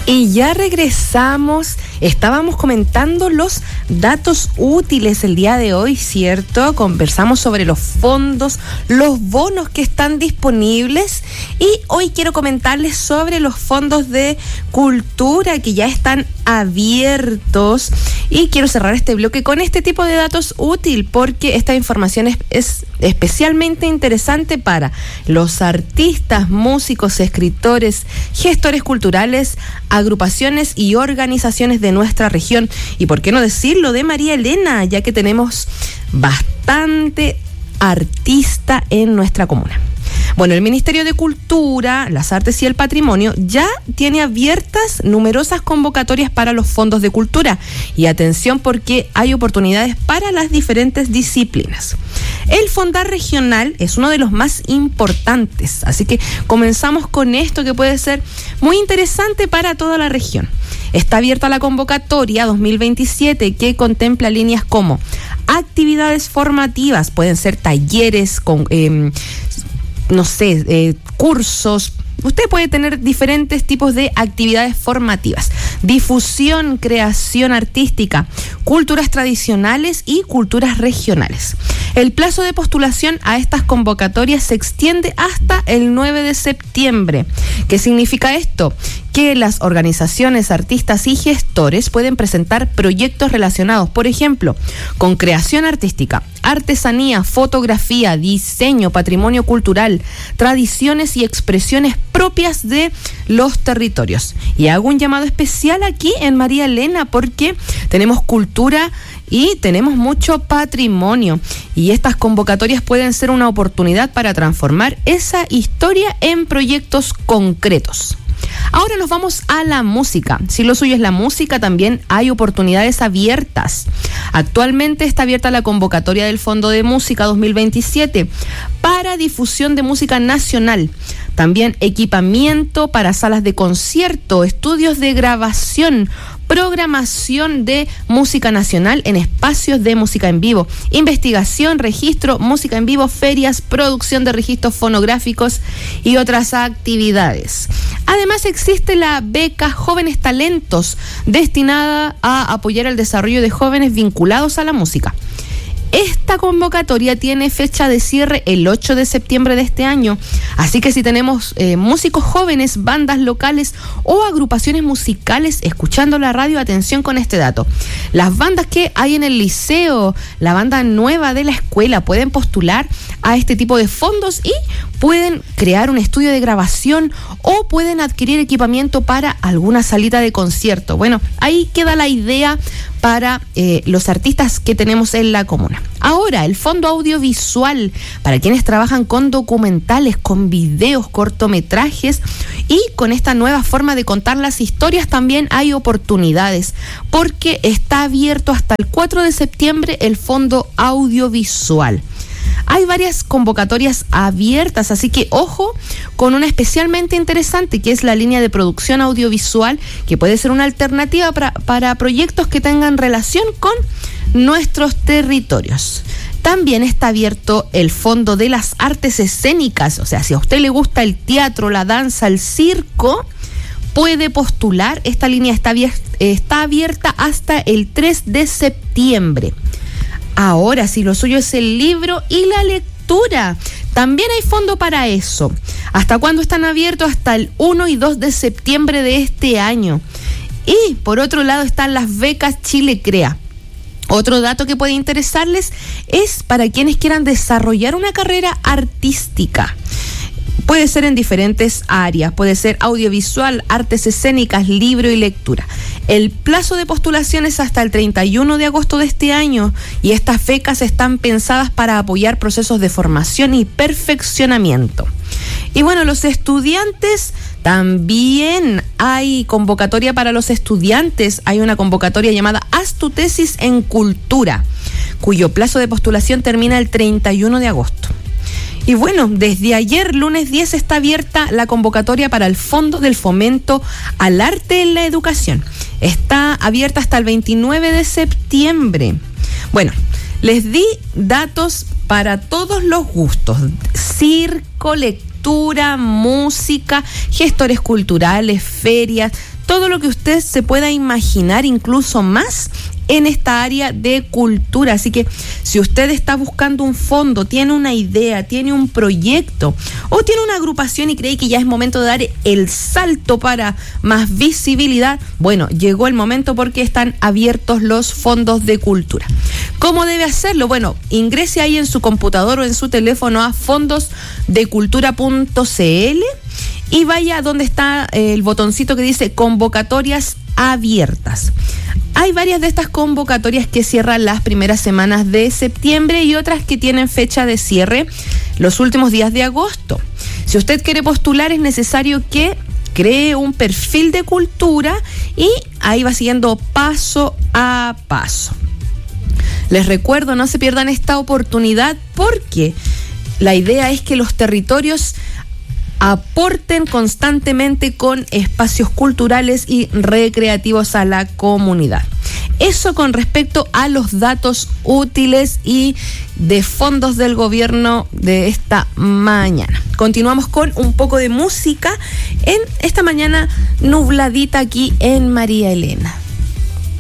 Y ya regresamos. Estábamos comentando los datos útiles el día de hoy, ¿cierto? Conversamos sobre los fondos, los bonos que están disponibles, y hoy quiero comentarles sobre los fondos de cultura que ya están abiertos, y quiero cerrar este bloque con este tipo de datos útil porque esta información es especialmente interesante para los artistas, músicos, escritores, gestores culturales, agrupaciones y organizaciones de nuestra región, y por qué no decirlo de María Elena, ya que tenemos bastante artista en nuestra comuna. Bueno, el Ministerio de Cultura, las Artes y el Patrimonio ya tiene abiertas numerosas convocatorias para los fondos de cultura, y atención porque hay oportunidades para las diferentes disciplinas. El Fondar Regional es uno de los más importantes, así que comenzamos con esto que puede ser muy interesante para toda la región. Está abierta la convocatoria 2027 que contempla líneas como actividades formativas, pueden ser talleres, cursos. Usted puede tener diferentes tipos de actividades formativas, difusión, creación artística, culturas tradicionales y culturas regionales. El plazo de postulación a estas convocatorias se extiende hasta el 9 de septiembre. ¿Qué significa esto? Que las organizaciones, artistas y gestores pueden presentar proyectos relacionados, por ejemplo, con creación artística, artesanía, fotografía, diseño, patrimonio cultural, tradiciones y expresiones propias de los territorios. Y hago un llamado especial aquí en María Elena porque tenemos cultura y tenemos mucho patrimonio, y estas convocatorias pueden ser una oportunidad para transformar esa historia en proyectos concretos. Ahora nos vamos a la música. Si lo suyo es la música, también hay oportunidades abiertas. Actualmente está abierta la convocatoria del Fondo de Música 2027 para difusión de música nacional. También equipamiento para salas de concierto, estudios de grabación, programación de música nacional en espacios de música en vivo, investigación, registro, música en vivo, ferias, producción de registros fonográficos y otras actividades. Además existe la beca Jóvenes Talentos, destinada a apoyar el desarrollo de jóvenes vinculados a la música. Esta convocatoria tiene fecha de cierre el 8 de septiembre de este año, así que si tenemos músicos jóvenes, bandas locales o agrupaciones musicales escuchando la radio, atención con este dato. Las bandas que hay en el liceo, la banda nueva de la escuela, pueden postular a este tipo de fondos y pueden crear un estudio de grabación o pueden adquirir equipamiento para alguna salita de concierto. Bueno, ahí queda la idea para los artistas que tenemos en la comuna. Ahora, el fondo audiovisual, para quienes trabajan con documentales, con videos, cortometrajes, y con esta nueva forma de contar las historias también hay oportunidades, porque está abierto hasta el 4 de septiembre el fondo audiovisual. Hay varias convocatorias abiertas, así que ojo con una especialmente interesante, que es la línea de producción audiovisual, que puede ser una alternativa para proyectos que tengan relación con nuestros territorios. También está abierto el Fondo de las Artes Escénicas, o sea, si a usted le gusta el teatro, la danza, el circo, puede postular. Esta línea está abierta hasta el 3 de septiembre. Ahora, si lo suyo es el libro y la lectura, también hay fondo para eso. ¿Hasta cuándo están abiertos? Hasta el 1 y 2 de septiembre de este año. Y por otro lado están las becas Chile Crea. Otro dato que puede interesarles es para quienes quieran desarrollar una carrera artística. Puede ser en diferentes áreas, puede ser audiovisual, artes escénicas, libro y lectura. El plazo de postulación es hasta el 31 de agosto de este año, y estas becas están pensadas para apoyar procesos de formación y perfeccionamiento. Y bueno, los estudiantes, también hay convocatoria para los estudiantes. Hay una convocatoria llamada Haz tu tesis en cultura, cuyo plazo de postulación termina el 31 de agosto. Y bueno, desde ayer, lunes 10, está abierta la convocatoria para el Fondo del Fomento al Arte en la Educación. Está abierta hasta el 29 de septiembre. Bueno, les di datos para todos los gustos: circo, lectura, música, gestores culturales, ferias, todo lo que usted se pueda imaginar, incluso más, en esta área de cultura. Así que si usted está buscando un fondo, tiene una idea, tiene un proyecto o tiene una agrupación y cree que ya es momento de dar el salto para más visibilidad, bueno, llegó el momento porque están abiertos los fondos de cultura. ¿Cómo debe hacerlo? Bueno, ingrese ahí en su computador o en su teléfono a fondosdecultura.cl y vaya donde está el botoncito que dice convocatorias abiertas. Hay varias de estas convocatorias que cierran las primeras semanas de septiembre y otras que tienen fecha de cierre los últimos días de agosto. Si usted quiere postular, es necesario que cree un perfil de cultura y ahí va siguiendo paso a paso. Les recuerdo, no se pierdan esta oportunidad porque la idea es que los territorios aporten constantemente con espacios culturales y recreativos a la comunidad. Eso con respecto a los datos útiles y de fondos del gobierno de esta mañana. Continuamos con un poco de música en esta mañana nubladita aquí en María Elena.